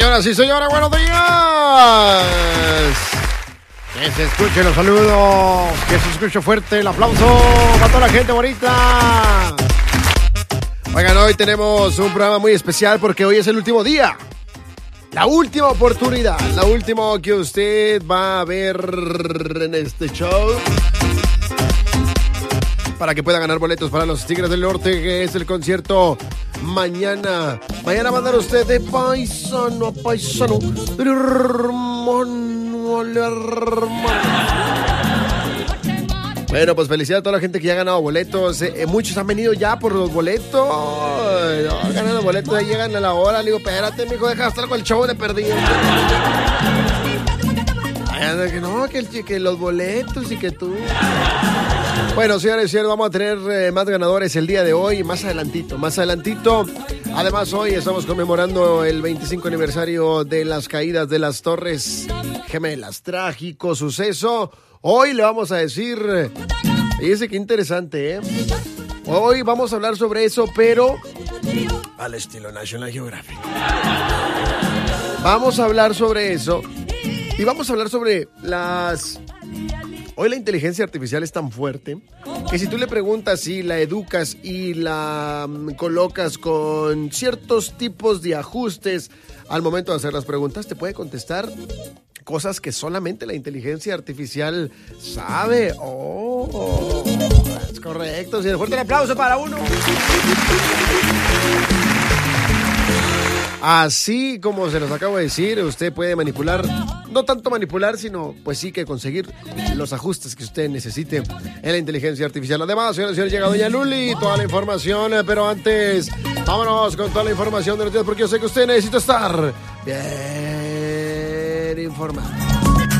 Señoras y señores, buenos días. Que se escuchen los saludos, que se escuche fuerte el aplauso para toda la gente bonita. Oigan, hoy tenemos un programa muy especial porque hoy es el último día. La última oportunidad, la última que usted va a ver en este show. Para que pueda ganar boletos para los Tigres del Norte, que es el concierto mañana. Mañana va a andar usted de paisano a paisano. Hermano, Bueno, pues felicidades a toda la gente que ya ha ganado boletos. Muchos han venido ya por los boletos. No, ganan los boletos, ya llegan a la hora. Le digo, espérate, mijo, deja de estar con el show de perdido. Que no, que los boletos y que tú. Bueno, señores y señores, vamos a tener más ganadores el día de hoy, más adelantito. Además, hoy estamos conmemorando el 25 aniversario de las caídas de las Torres Gemelas. Trágico suceso. Hoy le vamos a decir, fíjese qué interesante, ¿eh? Hoy vamos a hablar sobre eso, pero al estilo National Geographic. Vamos a hablar sobre eso y vamos a hablar sobre las... Hoy la inteligencia artificial es tan fuerte que si tú le preguntas y la educas y la colocas con ciertos tipos de ajustes al momento de hacer las preguntas, te puede contestar cosas que solamente la inteligencia artificial sabe. Oh, es correcto. Sí, fuerte el aplauso para uno. Así como se los acabo de decir, usted puede manipular, no tanto manipular, sino pues sí que conseguir los ajustes que usted necesite en la inteligencia artificial. Además, señores y señores, llega Doña Luli, toda la información, pero antes, vámonos con toda la información de los días, porque yo sé que usted necesita estar bien informado.